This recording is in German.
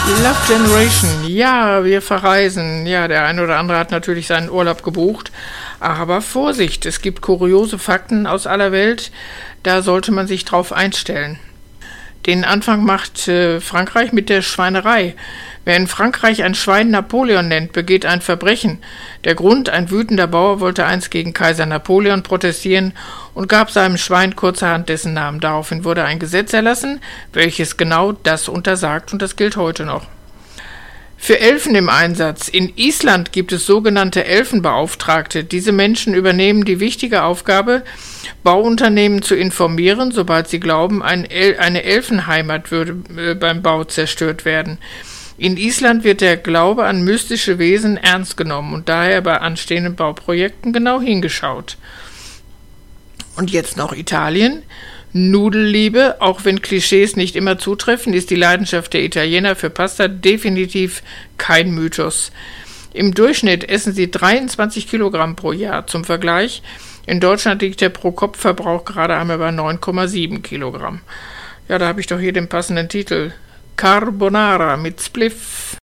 Love Generation, ja, wir verreisen. Ja, der ein oder andere hat natürlich seinen Urlaub gebucht. Aber Vorsicht, es gibt kuriose Fakten aus aller Welt, da sollte man sich drauf einstellen. Den Anfang macht Frankreich mit der Schweinerei. Wer in Frankreich ein Schwein Napoleon nennt, begeht ein Verbrechen. Der Grund: ein wütender Bauer wollte einst gegen Kaiser Napoleon protestieren und gab seinem Schwein kurzerhand dessen Namen. Daraufhin wurde ein Gesetz erlassen, welches genau das untersagt, und das gilt heute noch. Für Elfen im Einsatz. In Island gibt es sogenannte Elfenbeauftragte. Diese Menschen übernehmen die wichtige Aufgabe, Bauunternehmen zu informieren, sobald sie glauben, eine Elfenheimat würde beim Bau zerstört werden. In Island wird der Glaube an mystische Wesen ernst genommen und daher bei anstehenden Bauprojekten genau hingeschaut. Und jetzt noch Italien. Nudelliebe, auch wenn Klischees nicht immer zutreffen, ist die Leidenschaft der Italiener für Pasta definitiv kein Mythos. Im Durchschnitt essen sie 23 Kilogramm pro Jahr. Zum Vergleich, in Deutschland liegt der Pro-Kopf-Verbrauch gerade einmal bei 9,7 Kilogramm. Ja, da habe ich doch hier den passenden Titel. Carbonara mit Spliff.